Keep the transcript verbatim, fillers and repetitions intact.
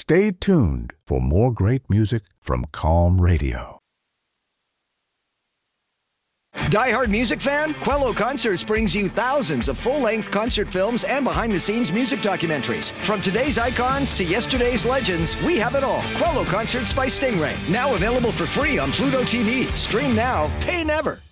Stay tuned for more great music from Calm Radio. Die Hard music fan? Quello Concerts brings you thousands of full-length concert films and behind-the-scenes music documentaries. From today's icons to yesterday's legends, we have it all. Quello Concerts by Stingray. Now available for free on Pluto T V. Stream now, pay never.